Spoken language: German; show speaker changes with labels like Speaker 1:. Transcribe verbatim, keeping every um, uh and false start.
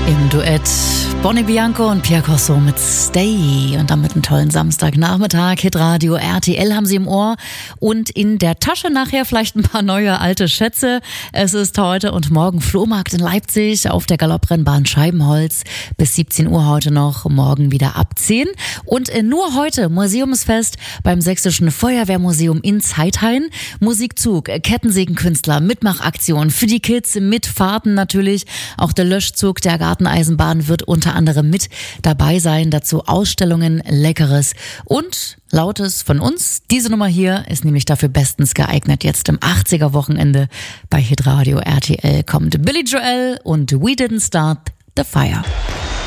Speaker 1: Im Duett Bonnie Bianco und Pierre Corso mit Stay und dann mit einem tollen Samstagnachmittag. Hitradio R T L haben Sie im Ohr und in der Tasche nachher vielleicht ein paar neue alte Schätze. Es ist heute und morgen Flohmarkt in Leipzig auf der Galopprennbahn Scheibenholz bis siebzehn Uhr heute noch, morgen wieder ab zehn. Und nur heute Museumsfest beim Sächsischen Feuerwehrmuseum in Zeithain. Musikzug, Kettensägenkünstler, Mitmachaktion für die Kids mit Fahrten natürlich. Auch der Löschzug der Garteneisenbahn wird unter anderem mit dabei sein. Dazu Ausstellungen, Leckeres und Lautes von uns. Diese Nummer hier ist nämlich dafür bestens geeignet. Jetzt im achtziger-Wochenende bei Hitradio R T L kommt Billy Joel und We Didn't Start the Fire.